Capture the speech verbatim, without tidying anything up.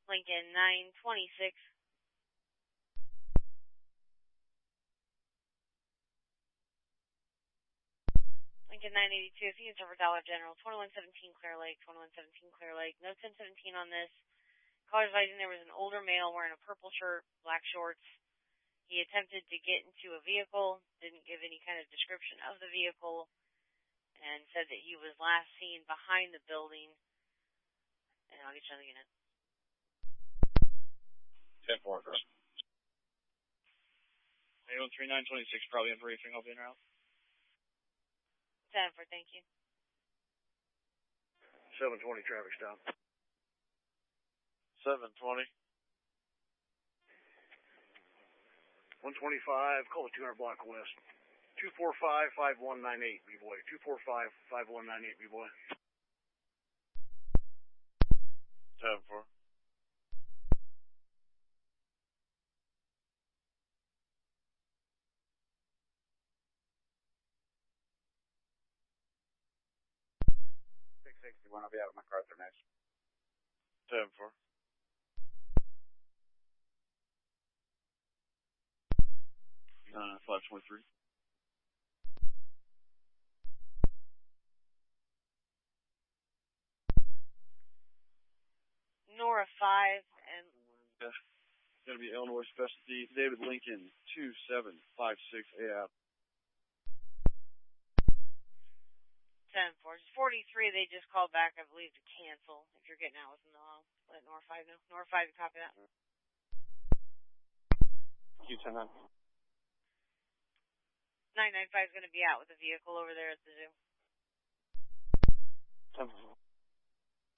Lincoln nine twenty-six. Lincoln nine eighty-two, if you can serve for Dollar General, twenty-one seventeen Clear Lake, twenty-one seventeen Clear Lake. No ten seventeen on this. Caller's advising there was an older male wearing a purple shirt, black shorts. He attempted to get into a vehicle, didn't give any kind of description of the vehicle, and said that he was last seen behind the building. And I'll get you on the unit. ten four, Chris. eight one three nine twenty-six, probably in briefing. I'll be in route. ten four, thank you. seven twenty traffic stop. seven twenty. one twenty-five, call the two hundred block west. two four five, five one nine eight, B-boy. two four five, five one nine eight, B-boy. ten four. six sixty-one, I'll be out of MacArthur next. ten four. Uh, five twenty-three. Nora five and... Yeah. It's going to be Illinois Specialty, David Lincoln, two seven five six A F. ten four. forty-three, they just called back, I believe, to cancel. If you're getting out with them, I'll let Nora five know. Nora five, you copy that? Q ten nine. nine nine five is going to be out with the vehicle over there at the zoo. ten four.